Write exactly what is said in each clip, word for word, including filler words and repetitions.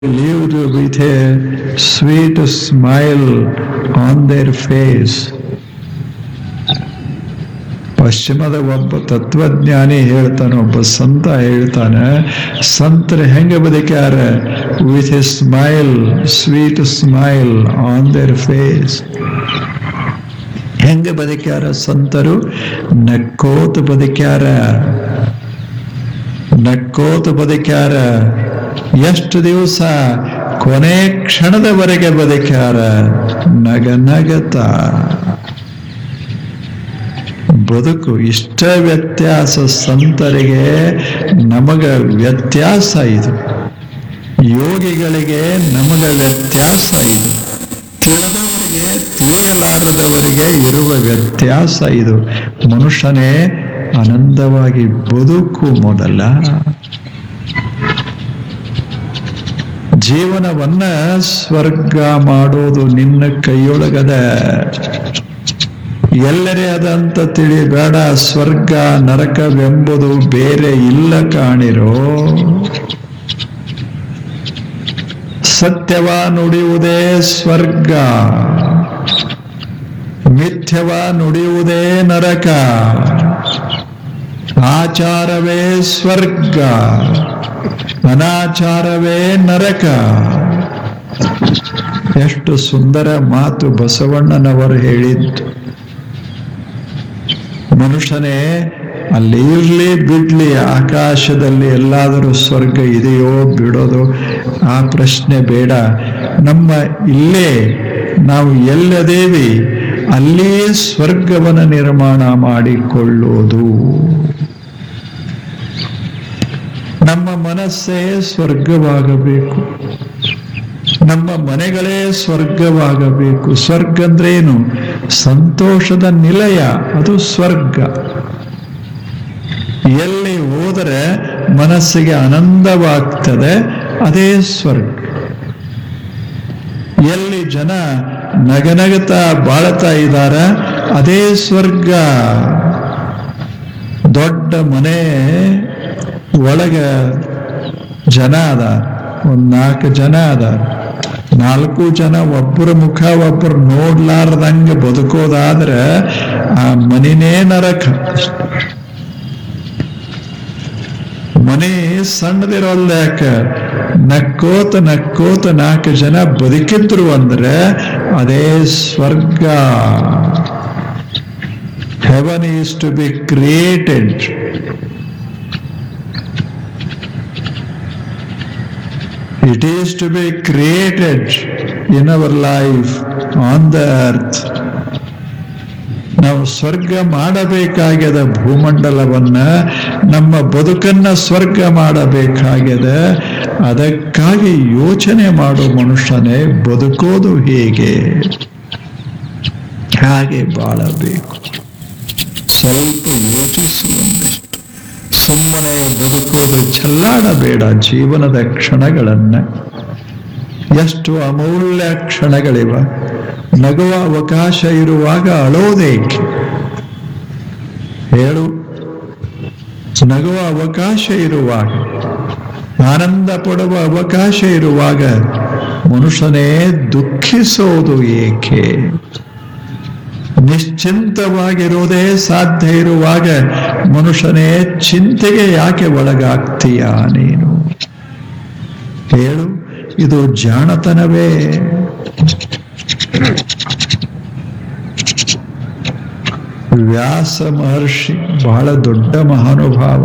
lived with a sweet smile on their face. ಪಶ್ಚಿಮದ ಒಬ್ಬ ತತ್ವಜ್ಞಾನಿ ಹೇಳ್ತಾನೆ, ಒಬ್ಬ ಸಂತ ಹೇಳ್ತಾನೆ, ಸಂತರು ಹೆಂಗೆ ಬದುಕ್ಯಾರ? With A smile, sweet smile on there face. ಹೆಂಗೆ ಬದುಕ್ಯಾರ ಸಂತರು? ನಕ್ಕೋತ ಬದುಕ್ಯಾರ, ನಕ್ಕೋತ ಬದುಕ್ಯಾರ. ಎಷ್ಟು ದಿವಸ? ಕೊನೆ ಕ್ಷಣದವರೆಗೆ ಬದುಕ್ಯಾರ ನಗ ನಗತ. ಬದುಕು ಇಷ್ಟ ವ್ಯತ್ಯಾಸ. ಸಂತರಿಗೆ ನಮಗ ವ್ಯತ್ಯಾಸ ಇದು, ಯೋಗಿಗಳಿಗೆ ನಮಗ ವ್ಯತ್ಯಾಸ ಇದು, ತಿಳಿದವರಿಗೆ ತಿಳಿಯಲಾರದವರಿಗೆ ಇರುವ ವ್ಯತ್ಯಾಸ ಇದು. ಮನುಷ್ಯನೇ ಆನಂದವಾಗಿ ಬದುಕು ಮೊದಲ. ಜೀವನವನ್ನ ಸ್ವರ್ಗ ಮಾಡೋದು ನಿನ್ನ ಕೈಯೊಳಗದ. ಎಲ್ಲರೇ ಅದಂತ ತಿಳಿಬೇಡ. ಸ್ವರ್ಗ ನರಕವೆಂಬುದು ಬೇರೆ ಇಲ್ಲ ಕಾಣಿರೋ. ಸತ್ಯವ ನುಡಿಯುವುದೇ ಸ್ವರ್ಗ, ಮಿಥ್ಯವ ನುಡಿಯುವುದೇ ನರಕ. ಆಚಾರವೇ ಸ್ವರ್ಗ, ಅನಾಚಾರವೇ ನರಕ. ಎಷ್ಟು ಸುಂದರ ಮಾತು ಬಸವಣ್ಣನವರು ಹೇಳಿದ್ದು. ಮನುಷ್ಯನೇ ಅಲ್ಲಿ ಇರ್ಲಿ ಬಿಡ್ಲಿ, ಆಕಾಶದಲ್ಲಿ ಎಲ್ಲಾದರೂ ಸ್ವರ್ಗ ಇದೆಯೋ ಬಿಡೋದು ಆ ಪ್ರಶ್ನೆ ಬೇಡ. ನಮ್ಮ ಇಲ್ಲೇ ನಾವು ಎಲ್ಲದೇವಿ ಅಲ್ಲಿಯೇ ಸ್ವರ್ಗವನ್ನು ನಿರ್ಮಾಣ ಮಾಡಿಕೊಳ್ಳೋದು. ನಮ್ಮ ಮನಸ್ಸೇ ಸ್ವರ್ಗವಾಗಬೇಕು, ನಮ್ಮ ಮನೆಗಳೇ ಸ್ವರ್ಗವಾಗಬೇಕು. ಸ್ವರ್ಗ ಅಂದ್ರೇನು? ಸಂತೋಷದ ನಿಲಯ, ಅದು ಸ್ವರ್ಗ. ಎಲ್ಲಿ ಹೋದರೆ ಮನಸ್ಸಿಗೆ ಆನಂದವಾಗ್ತದೆ, ಅದೇ ಸ್ವರ್ಗ. ಎಲ್ಲಿ ಜನ ನಗನಗತಾ ಬಾಳ್ತಾ ಇದ್ದಾರ, ಅದೇ ಸ್ವರ್ಗ. ದೊಡ್ಡ ಮನೆ ಒಳಗ ಜನ ಅದ, ಒಂದ್ ನಾಲ್ಕು ಜನ ಅದ, ನಾಲ್ಕು ಜನ ಒಬ್ಬರ ಮುಖ ಒಬ್ಬರು ನೋಡ್ಲಾರ್ದಂಗೆ ಬದುಕೋದಾದ್ರೆ ಆ ಮನಿನೇ ನರಕ. ಮನೆ ಸಣ್ಣದಿರೋಲ್ಲ. ಯಾಕ? ನಕ್ಕೋತ ನಕ್ಕೋತ ನಾಲ್ಕು ಜನ ಬದುಕಿದ್ರು ಅಂದ್ರೆ ಅದೇ ಸ್ವರ್ಗ. Haven is to be created. It is to be created in our life on the earth. ನಾವು ಸ್ವರ್ಗ ಮಾಡಬೇಕಾಗ್ಯದ ಭೂಮಂಡಲವನ್ನ, ನಮ್ಮ ಬದುಕನ್ನ ಸ್ವರ್ಗ ಮಾಡಬೇಕಾಗ್ಯದ. ಅದಕ್ಕಾಗಿ ಯೋಚನೆ ಮಾಡೋ ಮನುಷ್ಯನೇ ಬದುಕೋದು ಹೇಗೆ, ಹಾಗೆ ಬಾಳಬೇಕು. ಸ್ವಲ್ಪ ಯೋಚಿಸುವಂತೆ. ಸುಮ್ಮನೆ ಬದುಕೋದು, ಚೆಲ್ಲಾಡಬೇಡ ಜೀವನದ ಕ್ಷಣಗಳನ್ನ. ಎಷ್ಟು ಅಮೂಲ್ಯ ಕ್ಷಣಗಳಿವ. ನಗುವ ಅವಕಾಶ ಇರುವಾಗ ಅಳೋದೇಕೆ ಹೇಳು? ನಗುವ ಅವಕಾಶ ಇರುವಾಗ, ಆನಂದ ಪಡುವ ಅವಕಾಶ ಇರುವಾಗ ಮನುಷ್ಯನೇ ದುಃಖಿಸೋದು ಏಕೆ? ನಿಶ್ಚಿಂತವಾಗಿರೋದೇ ಸಾಧ್ಯ ಇರುವಾಗ ಮನುಷ್ಯನೇ ಚಿಂತೆಗೆ ಯಾಕೆ ಒಳಗಾಗ್ತೀಯ ನೀನು? ಹೇಳು, ಇದು ಜಾಣತನವೇ? ವ್ಯಾಸ ಮಹರ್ಷಿ ಬಹಳ ದೊಡ್ಡ ಮಹಾನುಭಾವ.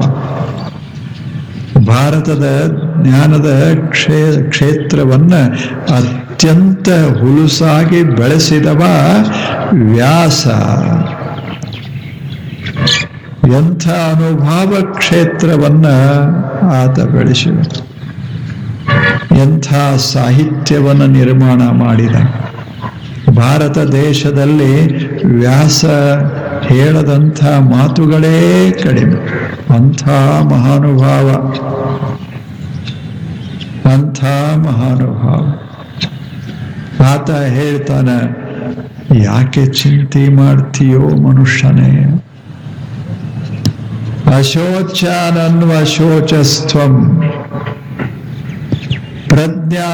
ಭಾರತದ ಜ್ಞಾನದ ಕ್ಷೇ ಕ್ಷೇತ್ರವನ್ನ ಅತ್ಯಂತ ಹುಲುಸಾಗಿ ಬೆಳೆಸಿದವ ವ್ಯಾಸ. ಎಂಥ ಅನುಭವ ಕ್ಷೇತ್ರವನ್ನ ಆತ ಬೆಳೆಸಿದ, ಎಂಥ ಸಾಹಿತ್ಯವನ್ನು ನಿರ್ಮಾಣ ಮಾಡಿದ. ಭಾರತ ದೇಶದಲ್ಲಿ ವ್ಯಾಸ ಹೇಳದಂಥ ಮಾತುಗಳೇ ಕಡಿಮೆ. ಅಂಥ ಮಹಾನುಭಾವ, ಅಂಥ ಮಹಾನುಭಾವ. ಆತ ಹೇಳ್ತಾನ, ಯಾಕೆ ಚಿಂತೆ ಮಾಡ್ತೀಯೋ ಮನುಷ್ಯನೇ? ಅಶೋಚಾನನ್ವ ಶೋಚಸ್ತ್ವಂ ಪ್ರಜ್ಞಾ